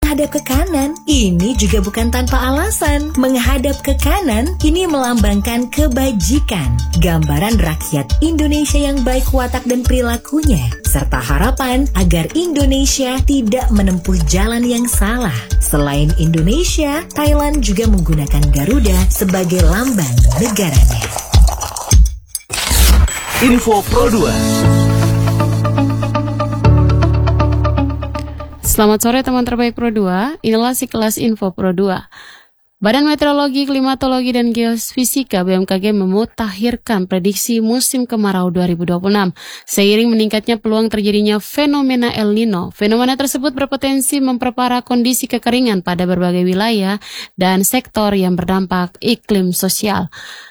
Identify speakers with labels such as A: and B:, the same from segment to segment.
A: menghadap ke kanan. Ini juga bukan tanpa alasan. Menghadap ke kanan kini melambangkan kebajikan, gambaran rakyat Indonesia yang baik watak dan perilakunya, serta harapan agar Indonesia tidak menempuh jalan yang salah. Selain Indonesia, Thailand juga menggunakan Garuda sebagai lambang negaranya.
B: Info Pro 2.
C: Selamat sore teman terbaik Pro 2, inilah Sekilas Info Pro 2. Badan Meteorologi, Klimatologi, dan Geofisika BMKG memutakhirkan prediksi musim kemarau 2026. Seiring meningkatnya peluang terjadinya fenomena El Nino, fenomena tersebut berpotensi memperparah kondisi kekeringan pada berbagai wilayah dan sektor yang berdampak iklim sosial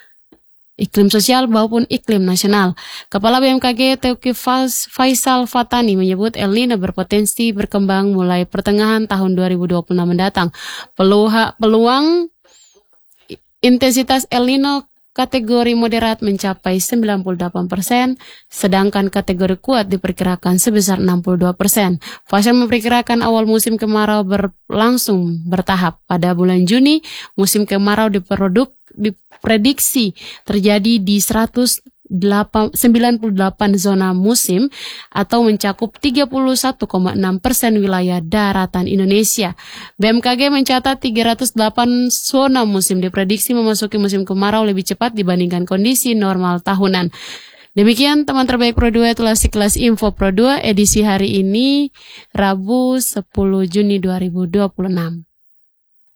C: maupun iklim nasional. Kepala BMKG Teuki Faisal Fatani menyebut El Nino berpotensi berkembang mulai pertengahan tahun 2026 mendatang. Peluang intensitas El Nino kategori moderat mencapai 98%, sedangkan kategori kuat diperkirakan sebesar 62%. Faisal memperkirakan awal musim kemarau berlangsung bertahap. Pada bulan Juni, musim kemarau diprediksi terjadi di 198 zona musim atau mencakup 31,6% wilayah daratan Indonesia. BMKG mencatat 308 zona musim diprediksi memasuki musim kemarau lebih cepat dibandingkan kondisi normal tahunan. Demikian teman terbaik Pro 2, itulah Sekilas Info Pro 2 edisi hari ini Rabu 10 Juni 2026.